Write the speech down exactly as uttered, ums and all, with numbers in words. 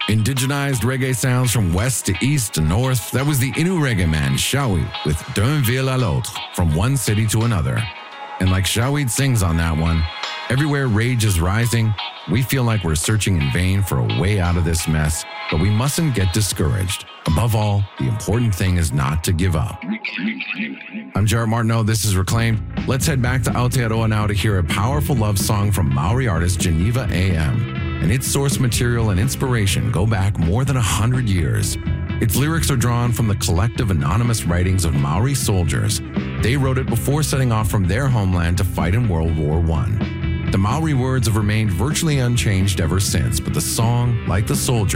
Indigenized reggae sounds from west to east to north. That was the Innu reggae man, Shawweed, with D'un ville à l'autre, from one city to another. And like Shawweed sings on that one, everywhere rage is rising, we feel like we're searching in vain for a way out of this mess, but we mustn't get discouraged. Above all, the important thing is not to give up. I'm Jared Martineau. This is Reclaimed. Let's head back to Aotearoa now to hear a powerful love song from Maori artist Geneva A M. And its source material and inspiration go back more than a hundred years. Its lyrics are drawn from the collective anonymous writings of Maori soldiers. They wrote it before setting off from their homeland to fight in World War One. The Maori words have remained virtually unchanged ever since, but the song, like the soldiers,